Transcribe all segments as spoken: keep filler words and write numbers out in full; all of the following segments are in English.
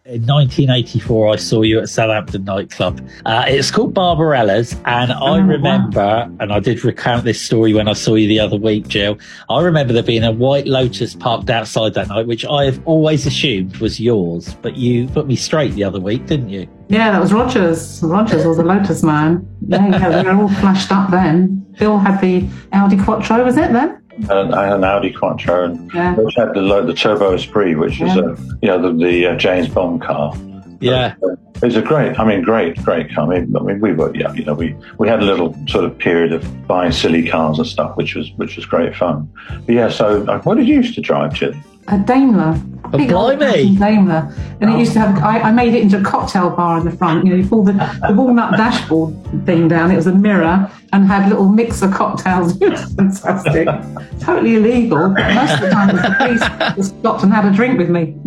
In nineteen eighty-four, I saw you at Southampton nightclub. Uh, it's called Barbarella's, and I Oh, remember, wow. and I did recount this story when I saw you the other week, Jill. I remember there being a white Lotus parked outside that night, which I have always assumed was yours, but you put me straight the other week, didn't you? Yeah, that was Rogers. Rogers was a Lotus man. Yeah, yeah, they were all flashed up then. Bill had the Audi Quattro, was it then? And I had an Audi Quattro, and Yeah. which had the, the Turbo Esprit, which was Yeah. a you know the, the uh, James Bond car. Yeah. It was a great, I mean, great, great car. I mean, I mean, we were, yeah, you know, we, we had a little sort of period of buying silly cars and stuff, which was which was great fun. But yeah, so uh, what did you used to drive, Jill? A Daimler. Oh, Big old blimey. Daimler. And it used to have, I, I made it into a cocktail bar in the front. You know, you pull the, the walnut dashboard thing down, it was a mirror, and had little mixer cocktails. It was fantastic. Totally illegal. Most of the time, it was the police that stopped and had a drink with me.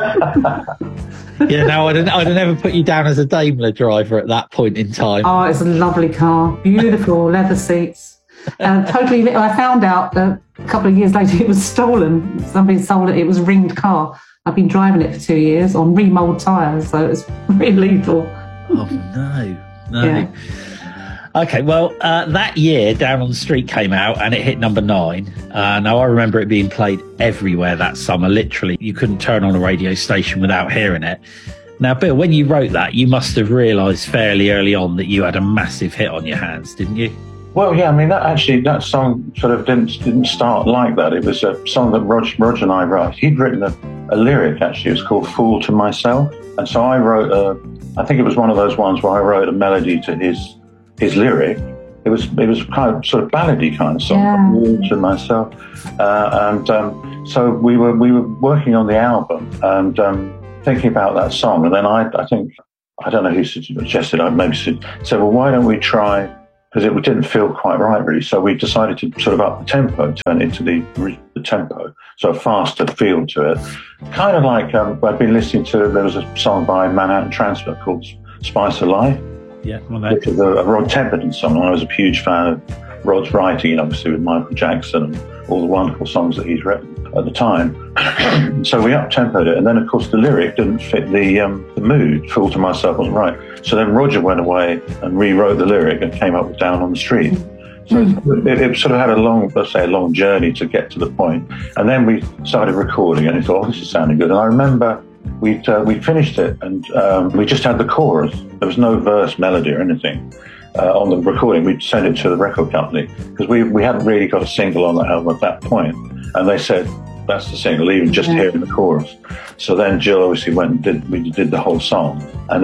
Yeah, no, I'd, I'd never put you down as a Daimler driver at that point in time. Oh, it's a lovely car. Beautiful leather seats. Uh, totally lit. I found out that a couple of years later it was stolen. Somebody sold it. It was a ringed car. I've been driving it for two years on remold tyres, so it's really lethal. Oh, no. No. Yeah. Okay, well, uh, that year, Down on the Street came out and it hit number nine. Uh, now, I remember it being played everywhere that summer. Literally, you couldn't turn on a radio station without hearing it. Now, Bill, when you wrote that, you must have realised fairly early on that you had a massive hit on your hands, didn't you? Well, yeah, I mean, that actually, that song sort of didn't didn't start like that. It was a song that Roger, Roger and I wrote. He'd written a, a lyric, actually. It was called Fool to Myself. And so I wrote a, I think it was one of those ones where I wrote a melody to his his lyric. It was it was kind of sort of ballady kind of song, Yeah. Fool to Myself. Uh, and um, so we were we were working on the album and um, thinking about that song. And then I, I think, I don't know who suggested, I maybe said, well, why don't we try, because it didn't feel quite right, really. So we decided to sort of up the tempo, turn it into the, the tempo, so a faster feel to it. Kind of like um, I'd been listening to, there was a song by Manhattan Transfer called Spice of Life, Yeah, well, no. which is a, a Rod Temperton song. And I was a huge fan of Rod's writing, obviously with Michael Jackson and all the wonderful songs that he's written at the time. So we up-tempoed it, and then of course the lyric didn't fit the um, the mood. Fool to Myself wasn't right. So then Roger went away and rewrote the lyric and came up with Down on the Street. So it, it sort of had a long, let's say, a long journey to get to the point. And then we started recording, and we thought, oh, this is sounding good. And I remember we'd uh, we finished it, and um, we just had the chorus. There was no verse, melody, or anything. Uh, on the recording, we'd send it to the record company because we, we hadn't really got a single on that album at that point. And they said, that's the single, even just Yeah. hearing the chorus. So then Jill obviously went and did, we did the whole song. And